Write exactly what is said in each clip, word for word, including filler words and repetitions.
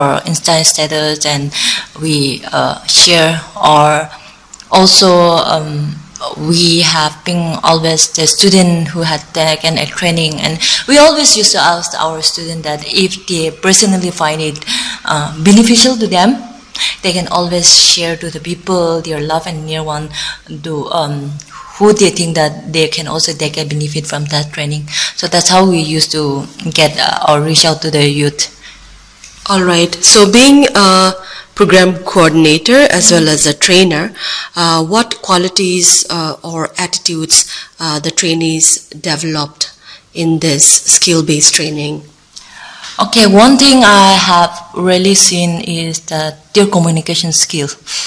our Insta status, and we uh, share. Or also um, we have been always the student who had taken a training, and we always used to ask our student that if they personally find it uh, beneficial to them, they can always share to the people, their love and near one, do um, who they think that they can also take a benefit from that training. So that's how we used to get uh, or reach out to the youth. All right. So being a program coordinator as well as a trainer, uh, what qualities uh, or attitudes uh, the trainees developed in this skill-based training? Okay, one thing I have really seen is that their communication skill.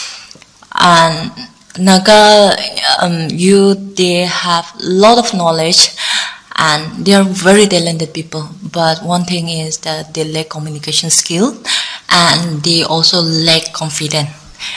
And Naga um, youth, they have a lot of knowledge and they are very talented people. But one thing is that they lack communication skill and they also lack confidence.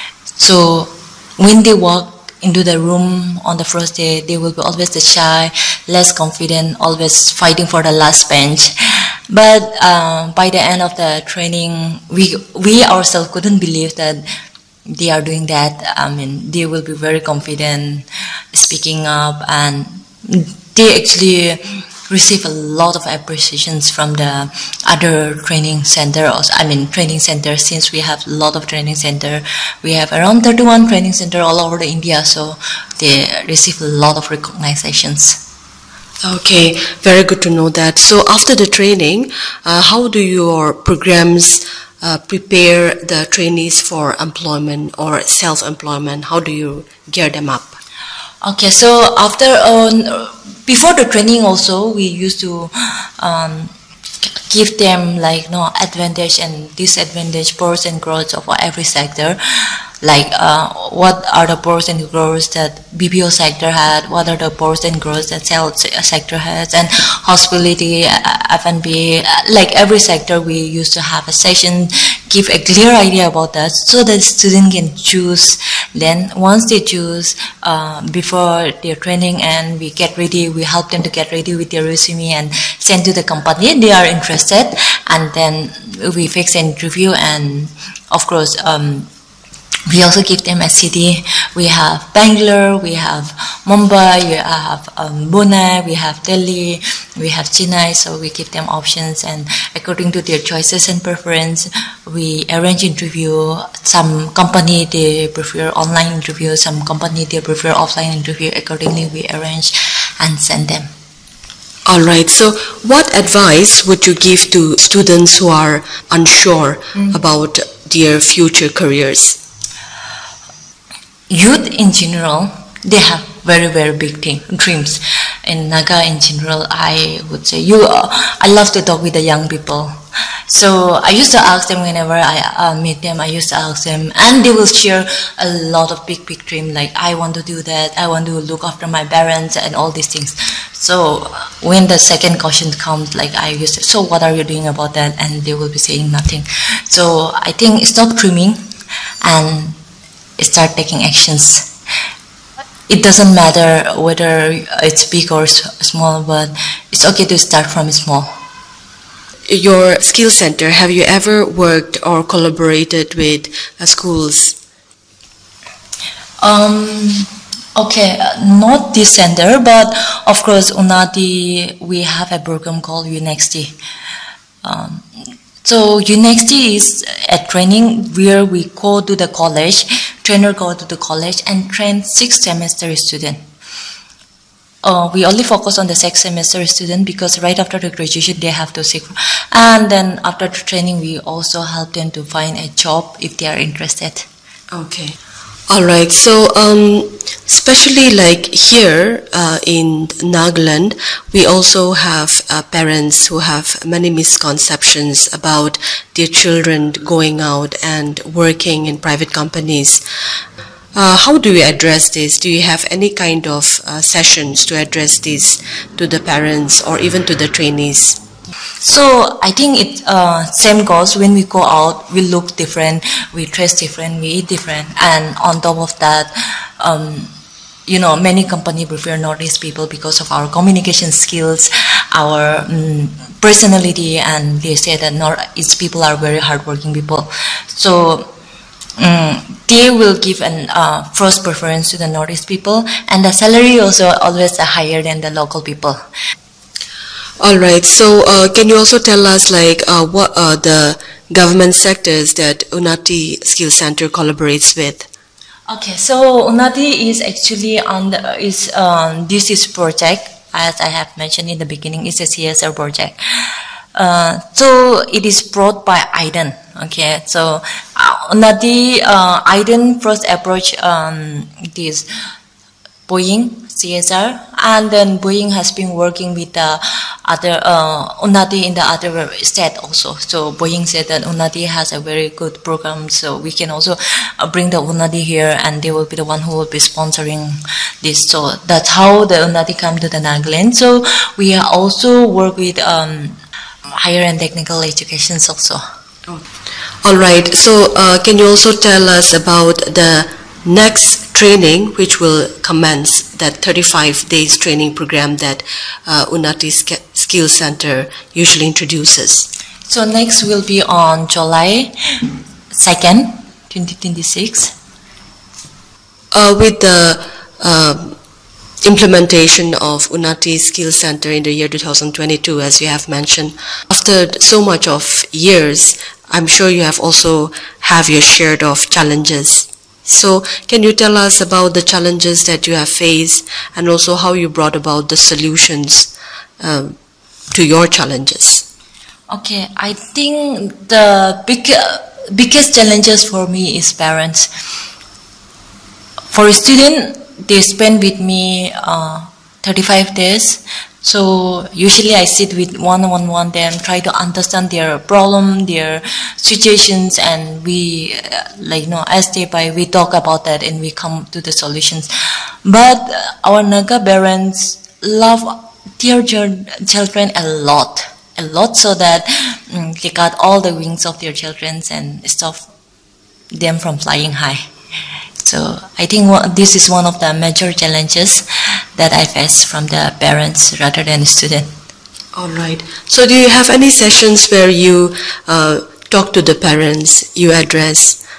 So when they walk into the room on the first day, they will be always the shy, less confident, always fighting for the last bench. But uh, by the end of the training, we we ourselves couldn't believe that they are doing that. I mean, they will be very confident, speaking up, and they actually receive a lot of appreciations from the other training center. I mean, training center, since we have a lot of training center. We have around thirty-one training center all over the India, so they receive a lot of recognitions. Okay, very good to know that. So after the training, uh, how do your programs uh, prepare the trainees for employment or self-employment? How do you gear them up? Okay, so after, uh, before the training also, we used to um, give them like no advantage and disadvantage, pros and cons of every sector. Like uh, what are the pros and cons that B P O sector had, what are the pros and cons that sales sector has, and hospitality, F and B, like every sector we used to have a session, give a clear idea about that so that the student can choose. Then once they choose, uh, before their training and we get ready, we help them to get ready with their resume and send to the company they are interested, and then we fix an interview. And of course um, we also give them a city. We have Bangalore, we have Mumbai, we have um, Pune, we have Delhi, we have Chennai. So we give them options, and according to their choices and preference, we arrange interview. Some company they prefer online interview, some company they prefer offline interview. Accordingly, we arrange and send them. All right. So what advice would you give to students who are unsure mm. about their future careers? Youth in general, they have very, very big thing, dreams. In Naga in general, I would say, you. Uh, I love to talk with the young people. So I used to ask them whenever I uh, meet them, I used to ask them, and they will share a lot of big, big dreams, like I want to do that, I want to look after my parents and all these things. So when the second question comes, like I used to, so what are you doing about that? And they will be saying nothing. So I think stop dreaming and start taking actions. It doesn't matter whether it's big or small, but it's okay to start from small. Your skill center, have you ever worked or collaborated with uh, schools? Um, okay, not this center, but of course, Unnati, we have a program called UNXT. Um, so UNXT is a training where we go to the college, trainer go to the college and train six semester student. Uh, we only focus on the sixth semester student because right after the graduation they have to seek, and then after the training we also help them to find a job if they are interested. Okay. All right. So, um, especially like here uh, in Nagaland, we also have uh, parents who have many misconceptions about their children going out and working in private companies. Uh, how do you address this? Do you have any kind of uh, sessions to address this to the parents or even to the trainees? So I think it uh, same goes when we go out. We look different, we dress different, we eat different, and on top of that, um, you know, many companies prefer Northeast people because of our communication skills, our um, personality, and they say that Northeast people are very hardworking people. So um, they will give an uh, first preference to the Northeast people, and the salary also always higher than the local people. All right. So uh, can you also tell us like uh, what are the government sectors that Unnati Skill Center collaborates with? Okay, so Unnati is actually on the is um, this is project, as I have mentioned in the beginning, is a C S R project. Uh, so it is brought by I D E N. Okay, so uh, Unnati uh, I D E N first approach um, this Boeing C S R, and then Boeing has been working with the other uh, Unnati in the other state also. So Boeing said that Unnati has a very good program, so we can also uh, bring the Unnati here, and they will be the one who will be sponsoring this. So that's how the Unnati come to the Nagaland. So we also work with um, higher and technical educations also. All right. So uh, can you also tell us about the next training which will commence, that thirty-five days training program that uh, Unnati Skill Center usually introduces? So next will be on July second, twenty twenty-six. Uh, with the uh, implementation of Unnati Skill Center in the year two thousand twenty-two, as you have mentioned, after so much of years, I'm sure you have also have your share of challenges. So can you tell us about the challenges that you have faced, and also how you brought about the solutions um, to your challenges? Okay, I think the big, biggest challenges for me is parents. For a student, they spend with me uh, thirty-five days. So usually I sit with one-on-one them, try to understand their problem, their situations, and we, uh, like, you know, as day by, we talk about that and we come to the solutions. But our Naga parents love their children a lot, a lot, so that um, they got all the wings of their children and stop them from flying high. So I think this is one of the major challenges that I face from the parents rather than the student. All right. So do you have any sessions where you uh, talk to the parents, you address?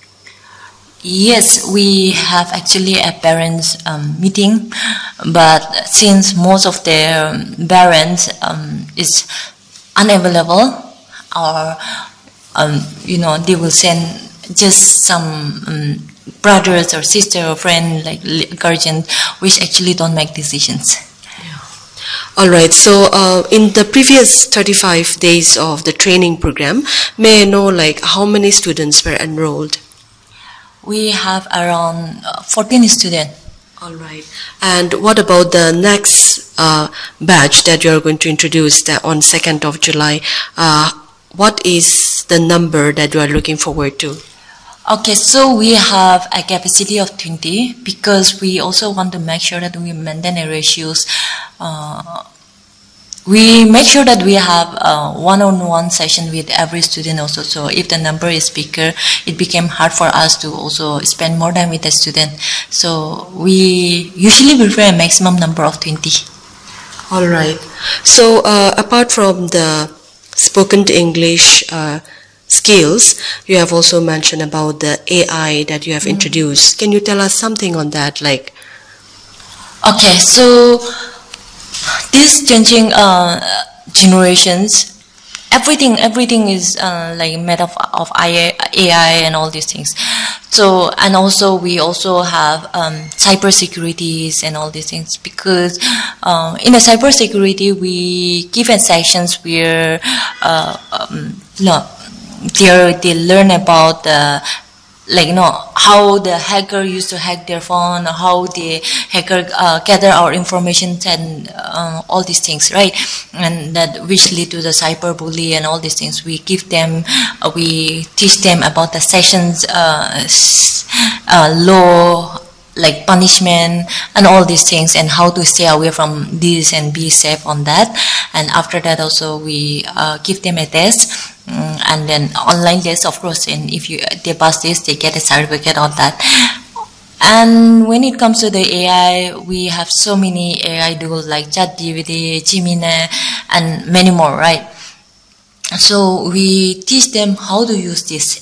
Yes, we have actually a parents um, meeting, but since most of their parents um, is unavailable, or um, you know, they will send just some um, brothers or sister or friend, like guardian, which actually don't make decisions. Yeah. All right. So uh, in the previous thirty-five days of the training program, may I know like how many students were enrolled? We have around fourteen students. All right. And what about the next uh, batch that you are going to introduce on second of July? Uh, what is the number that you are looking forward to? Okay, so we have a capacity of twenty, because we also want to make sure that we maintain the ratios. Uh, we make sure that we have a one-on-one session with every student also. So if the number is bigger, it became hard for us to also spend more time with the student. So we usually prefer a maximum number of twenty. All right. So uh, apart from the spoken English uh, skills, you have also mentioned about the A I that you have mm-hmm. introduced. Can you tell us something on that? Like, okay, so these changing uh, generations, everything, everything is uh, like made of of A I and all these things. So, and also we also have um, cyber securities and all these things, because uh, in a cyber security we give a sections where uh, um, no. They they learn about the, like, you know, how the hacker used to hack their phone, how the hacker uh, gather our information, and uh, all these things, right? And that which lead to the cyberbully and all these things. We give them, uh, we teach them about the sessions, uh, uh, law, like punishment and all these things, and how to stay away from this and be safe on that. And after that also we uh, give them a test. Mm, and then online test, of course, and if you they pass this, they get a certificate on that. And when it comes to the A I, we have so many A I tools like ChatGPT, Gemini, and many more, right? So we teach them how to use this